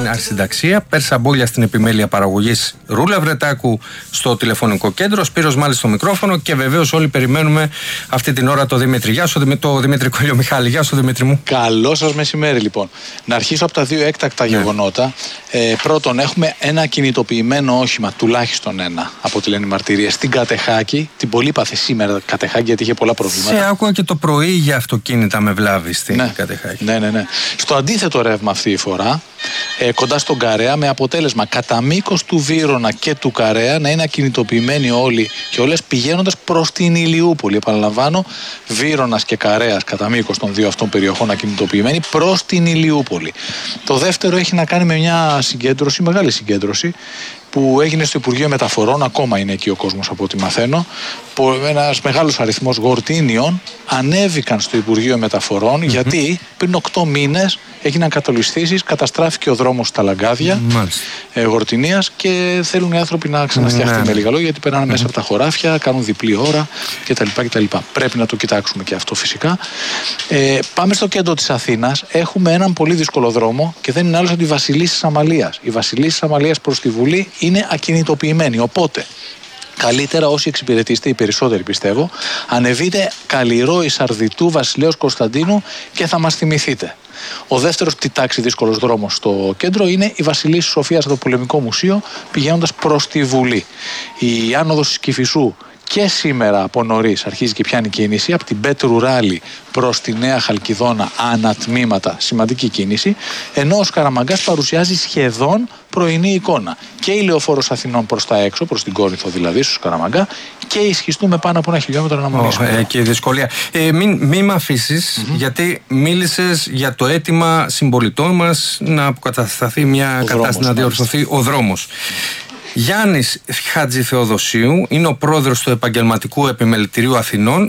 στην αρχισυνταξία, Πέρσα Μπόλια στην επιμέλεια παραγωγής, Ρούλα Βρετάκου στο τηλεφωνικό κέντρο, Σπύρος Μάλης στο μικρόφωνο και βεβαίως όλοι περιμένουμε αυτή την ώρα το Δημήτρη. Γεια σου, το Δημήτρη Κολιομιχάλη. Γεια σου, Δημήτρη μου. Καλό σας μεσημέρι, λοιπόν. Να αρχίσω από τα δύο έκτακτα γεγονότα. Πρώτον, έχουμε ένα κινητοποιημένο όχημα, τουλάχιστον ένα, από ό,τι λένε οι μαρτυρίες, στην Κατεχάκη. Την πολύπαθη σήμερα Κατεχάκη, γιατί είχε πολλά προβλήματα. Σε άκουγα και το πρωί για αυτοκίνητα με βλάβη στην Κατεχάκη. Ναι. Στο αντίθετο ρεύμα αυτή η φορά, κοντά στον Καρέα, με αποτέλεσμα κατά μήκος του Βύρωνα και του Καρέα να είναι ακινητοποιημένοι όλοι και όλες πηγαίνοντας προς την Ηλιούπολη. Επαναλαμβάνω, Βύρωνας και Καρέας κατά μήκος των δύο αυτών περιοχών ακινητοποιημένοι προς την Ηλιούπολη. Το δεύτερο έχει να κάνει με μια συγκέντρωση, μεγάλη συγκέντρωση, που έγινε στο Υπουργείο Μεταφορών, ακόμα είναι εκεί ο κόσμος από ό,τι μαθαίνω, που ένας μεγάλος αριθμός γορτίνιων ανέβηκαν στο Υπουργείο Μεταφορών, γιατί πριν 8 μήνες έγιναν κατολισθήσεις, καταστράφηκε ο δρόμος στα Λαγκάδια Γορτινίας και θέλουν οι άνθρωποι να ξαναφτιαχτεί με λίγα λόγια, γιατί περνάνε μέσα από τα χωράφια, κάνουν διπλή ώρα κτλ. Πρέπει να το κοιτάξουμε και αυτό φυσικά. Πάμε στο κέντρο της Αθήνας. Έχουμε έναν πολύ δύσκολο δρόμο και δεν είναι άλλος από τη Βασιλίσσης Αμαλίας. Η Βασιλίσσης Αμαλίας προς τη Βουλή είναι ακινητοποιημένη. Οπότε, καλύτερα όσοι εξυπηρετήσετε, οι περισσότεροι πιστεύω, ανεβείτε Καλλιρό Ισαρδιτού Βασιλέως Κωνσταντίνου και θα μας θυμηθείτε. Ο δεύτερος τη τάξη δύσκολος δρόμος στο κέντρο είναι η Βασιλίσσης Σοφίας από το Πολεμικό Μουσείο πηγαίνοντας προς τη Βουλή. Η άνοδος της Κηφισού και σήμερα από νωρίς αρχίζει και πιάνει κίνηση από την Πέτρου Ράλη προς τη Νέα Χαλκιδόνα, ανατμήματα, σημαντική κίνηση, ενώ ο Σκαραμαγκάς παρουσιάζει σχεδόν πρωινή εικόνα. Και η Λεωφόρος Αθηνών προς τα έξω, προς την Κόρινθο δηλαδή, στο Σκαραμαγκά, και η Σχιστού με πάνω από 1 χιλιόμετρο να μονήσουμε. Και η δυσκολία. Μην με αφήσεις, γιατί μίλησες για το αίτημα συμπολιτών μας να αποκατασταθεί μια κατάσταση, να διορθωθεί ο δρόμος. Γιάννης Χατζηθεοδοσίου είναι ο πρόεδρος του Επαγγελματικού Επιμελητηρίου Αθηνών.